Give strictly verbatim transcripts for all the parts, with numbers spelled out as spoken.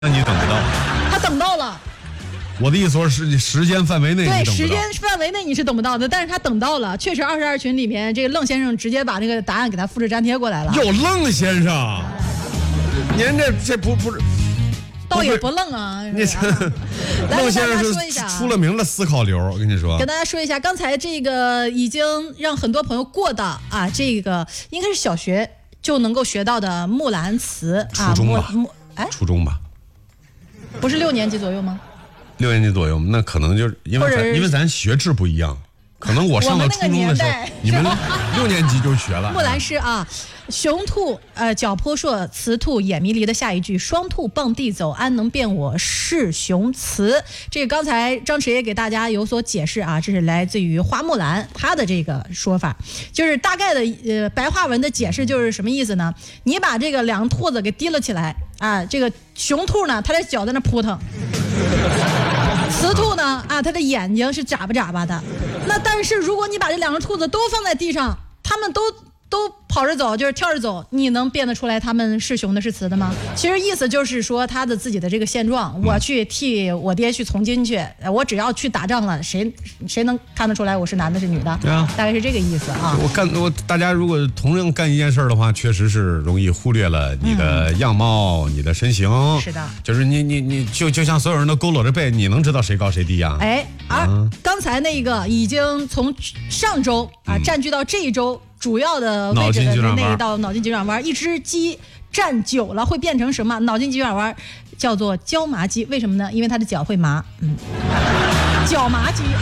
那你等不到。 他等到了。 我的意思说是时间范围内， 对，时间范围内你是等不到的，但是他等到了，确实二十二群里面，这个愣先生直接把这个答案给他复制粘贴过来了。 有愣先生，您这这不不是， 倒也不愣啊。 你这愣先生是出了名的思考流，我跟你说。 跟大家说一下，刚才这个已经让很多朋友过的啊，这个应该是小学就能够学到的木兰辞啊， 初中吧， 哎， 初中吧， 不是六年级左右吗？ 六年级左右，那可能就是因为咱因为咱学制不一样，可能我上到初中的时候，你们六年级就学了。 木兰诗啊，雄兔呃脚扑朔，雌兔眼迷离的下一句，双兔傍地走，安能辨我是雄雌？这个刚才张弛也给大家有所解释啊，这是来自于花木兰他的这个说法，就是大概的呃白话文的解释就是什么意思呢？你把这个两个兔子给提了起来啊，这个雄兔呢，它的脚在那扑腾。雌兔呢啊，它的眼睛是眨巴眨巴的。那但是如果你把这两个兔子都放在地上，它们都都跑着走，就是跳着走，你能辨得出来它们是雄的是雌的吗？其实意思就是说他的自己的这个现状，我去替我爹去从军去，我只要去打仗了，谁谁能看得出来我是男的是女的？ 对啊， 大概是这个意思啊。 我干我大家如果同样干一件事的话，确实是容易忽略了你的样貌、嗯、你的身形。 是的， 就是你你你就就像所有人都佝偻着背，你能知道谁高谁低呀、啊？ 哎，而、啊、刚才那个已经从上周啊、嗯、占据到这一周。主要的位置的那一道脑筋急转弯，一只鸡站久了会变成什么？脑筋急转弯叫做椒麻鸡，为什么呢？因为它的脚会麻，嗯，脚麻鸡。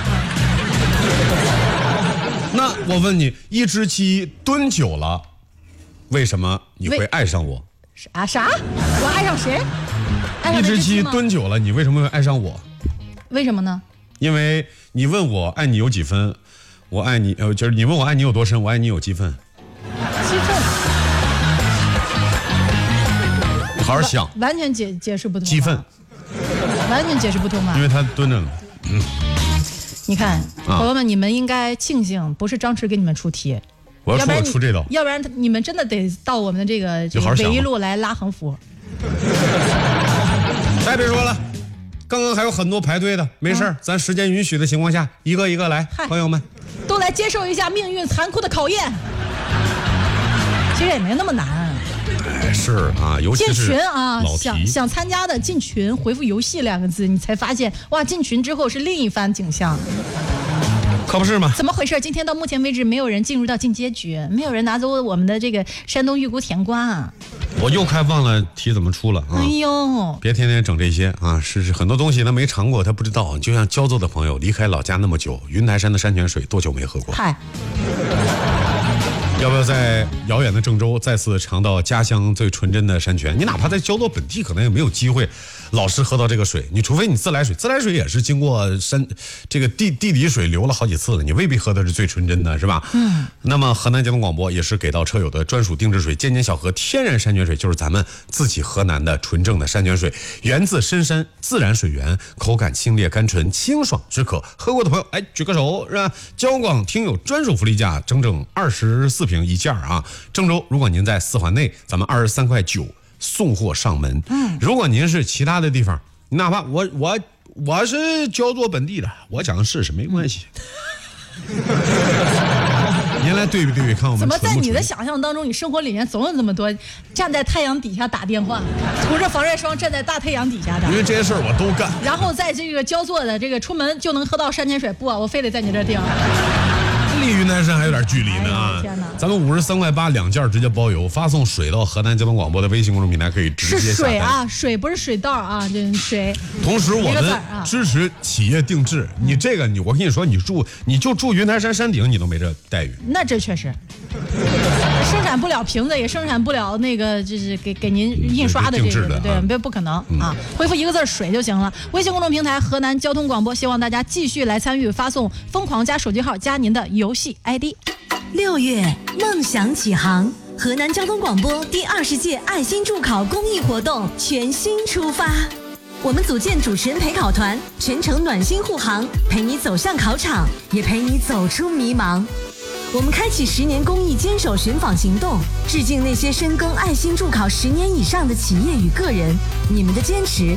那我问你，一只鸡蹲久了，为什么你会爱上我？ 啊啥？我爱上谁？爱上一只鸡蹲久了，你为什么会爱上我？ 为什么呢？ 因为你问我爱你有几分。我爱你，呃，就是你问我爱你有多深，我爱你有几分？ 七分。 好好想， 完全解解释不通。 几分？ 完全解释不通啊！ 因为他蹲着呢。嗯。 你看，朋友们，你们应该庆幸，不是张弛给你们出题。 我要说我出这道， 要不然你们真的得到我们的这个这个北一路来拉横幅。 再别说了。刚刚还有很多排队的，没事、嗯、咱时间允许的情况下，一个一个来，朋友们， 都来接受一下命运残酷的考验。其实也没那么难。 哎、是啊，尤其是进群啊， 老想想参加的进群，回复游戏两个字，你才发现哇，进群之后是另一番景象。 可不是吗？ 怎么回事？今天到目前为止，没有人进入到进阶局，没有人拿走我们的这个山东玉姑甜瓜啊！ 我又快忘了题怎么出了啊！ 哎呦， 别天天整这些啊！是是，很多东西他没尝过，他不知道。就像焦作的朋友离开老家那么久，云台山的山泉水多久没喝过？ 嗨。 要不要在遥远的郑州再次尝到家乡最纯真的山泉？你哪怕在焦作本地，可能也没有机会老是喝到这个水。你除非你自来水，自来水也是经过山这个地地底水流了好几次了，你未必喝的是最纯真的，是吧？嗯。那么河南交通广播也是给到车友的专属定制水，尖尖小河天然山泉水，就是咱们自己河南的纯正的山泉水，源自深山自然水源，口感清冽甘醇，清爽止渴。喝过的朋友，哎，举个手，是吧？交广听友专属福利价，整整二十四瓶一件啊！郑州，如果您在四环内，咱们二十三块九送货上门。嗯，如果您是其他的地方，哪怕我我我是焦作本地的，我讲试试没关系。您来对比对比看我们怎么在你的想象当中，你生活里面总有这么多站在太阳底下打电话，涂着防晒霜站在大太阳底下的？ 因为这些事儿我都干。 然后在这个焦作的这个出门就能喝到山泉水，不啊，我非得在你这儿订。 离云台山还有点距离呢啊！ 天哪， 咱们五十三块八两件直接包邮，发送水到河南交通广播的微信公众平台可以直接下单。 是水啊，水不是水稻啊，这水。 同时我们支持企业定制，啊、你这个你我跟你说，你住你就住云台山山顶，你都没这待遇。 那这确实。生产不了瓶子，也生产不了那个，就是给给您印刷的这个，对，对，不不可能、嗯、啊！回复一个字水就行了。微信公众平台河南交通广播，希望大家继续来参与，发送疯狂加手机号加您的游戏 I D。 六月梦想启航，河南交通广播第二十届爱心助考公益活动全新出发。我们组建主持人陪考团，全程暖心护航，陪你走向考场，也陪你走出迷茫。 我们开启十年公益坚守寻访行动，致敬那些深耕爱心助考十年以上的企业与个人，你们的坚持